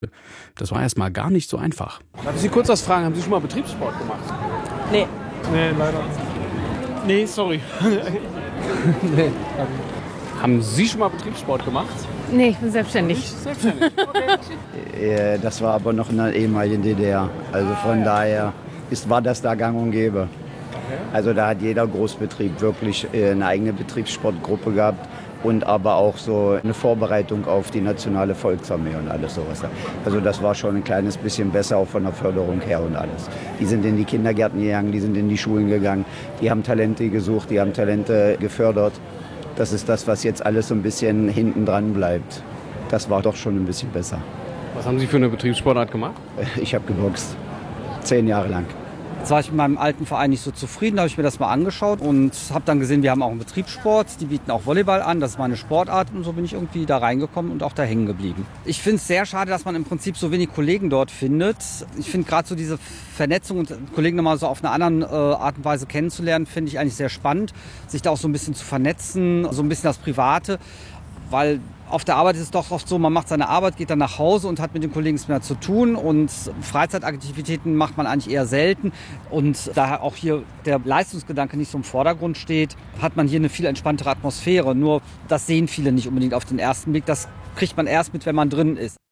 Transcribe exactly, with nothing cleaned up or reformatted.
Das war erst mal gar nicht so einfach. Darf ich Sie kurz was fragen? Haben Sie schon mal Betriebssport gemacht? Nee. Nee, leider. Nee, sorry. nee. Haben Sie schon mal Betriebssport gemacht? Nee, ich bin selbstständig. Nicht selbstständig. Okay. Das war aber noch in der ehemaligen D D R. Also von daher ist, war das da gang und gäbe. Also da hat jeder Großbetrieb wirklich eine eigene Betriebssportgruppe gehabt und aber auch so eine Vorbereitung auf die nationale Volksarmee und alles sowas. Also das war schon ein kleines bisschen besser, auch von der Förderung her und alles. Die sind in die Kindergärten gegangen, die sind in die Schulen gegangen, die haben Talente gesucht, die haben Talente gefördert. Das ist das, was jetzt alles so ein bisschen hinten dran bleibt. Das war doch schon ein bisschen besser. Was haben Sie für eine Betriebssportart gemacht? Ich habe geboxt. Zehn Jahre lang. Jetzt war ich mit meinem alten Verein nicht so zufrieden, da habe ich mir das mal angeschaut und habe dann gesehen, wir haben auch einen Betriebssport, die bieten auch Volleyball an, das ist meine Sportart und so bin ich irgendwie da reingekommen und auch da hängen geblieben. Ich finde es sehr schade, dass man im Prinzip so wenig Kollegen dort findet. Ich finde gerade so diese Vernetzung und Kollegen nochmal so auf eine andere äh, Art und Weise kennenzulernen, finde ich eigentlich sehr spannend, sich da auch so ein bisschen zu vernetzen, so ein bisschen das Private, weil auf der Arbeit ist es doch oft so, man macht seine Arbeit, geht dann nach Hause und hat mit den Kollegen nichts mehr zu tun und Freizeitaktivitäten macht man eigentlich eher selten und da auch hier der Leistungsgedanke nicht so im Vordergrund steht, hat man hier eine viel entspanntere Atmosphäre. Nur das sehen viele nicht unbedingt auf den ersten Blick, das kriegt man erst mit, wenn man drin ist.